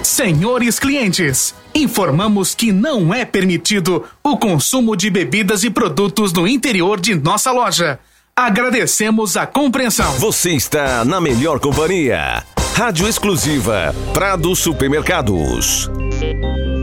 Senhores clientes, informamos que não é permitido o consumo de bebidas e produtos no interior de nossa loja. Agradecemos a compreensão. Você está na melhor companhia. Rádio exclusiva Prado Supermercados.